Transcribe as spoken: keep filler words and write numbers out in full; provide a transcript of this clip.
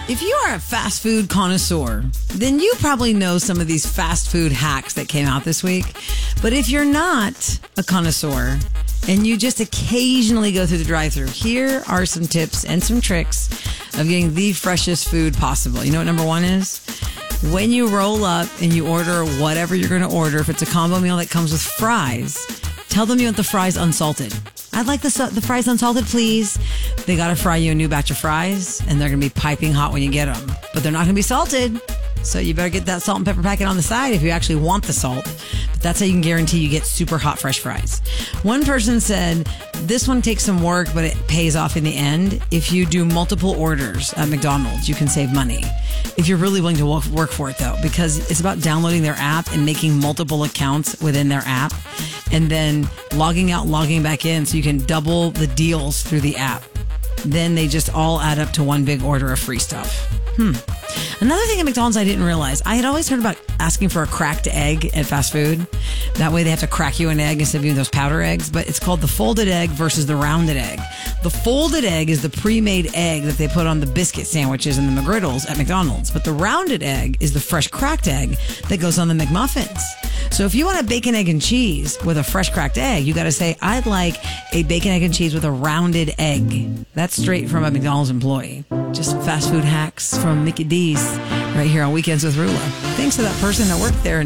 If you are a fast food connoisseur, then you probably know some of these fast food hacks that came out this week. But if you're not a connoisseur and you just occasionally go through the drive-thru, here are some tips and some tricks of getting the freshest food possible. You know what number one is? When you roll up and you order whatever you're going to order, if it's a combo meal that comes with fries, tell them you want the fries unsalted. I'd like the, the fries unsalted, please. They got to fry you a new batch of fries, and they're going to be piping hot when you get them. But they're not going to be salted, so you better get that salt and pepper packet on the side if you actually want the salt. But that's how you can guarantee you get super hot, fresh fries. One person said, this one takes some work, but it pays off in the end. If you do multiple orders at McDonald's, you can save money. If you're really willing to work for it, though, because it's about downloading their app and making multiple accounts within their app, and then logging out, logging back in, so you can double the deals through the app. Then they just all add up to one big order of free stuff. Hmm. Another thing at McDonald's I didn't realize, I had always heard about asking for a cracked egg at fast food. That way they have to crack you an egg instead of using those powder eggs, but it's called the folded egg versus the rounded egg. The folded egg is the pre-made egg that they put on the biscuit sandwiches and the McGriddles at McDonald's, but the rounded egg is the fresh cracked egg that goes on the McMuffins. So if you want a bacon, egg, and cheese with a fresh cracked egg, you got to say, I'd like a bacon, egg, and cheese with a rounded egg. That's straight from a McDonald's employee. Just fast food hacks from Mickey D's right here on Weekends with Rula. Thanks to that person that worked there.